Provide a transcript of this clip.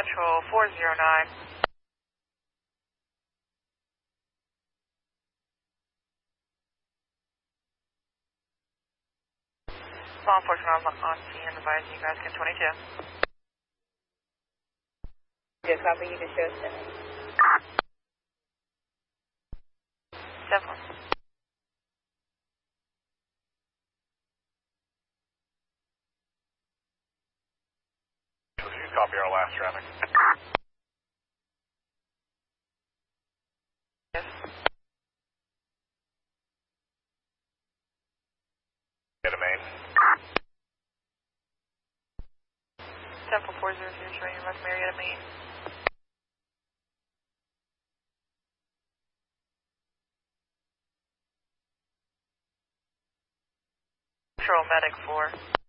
Central 409. Law enforcement on scene, advising you guys can 22. Good copy, you can show us. 7. Copy our last traffic. Yes. Marietta, Maine. Central 400 showing you West Marietta, Maine. Control Medic 4.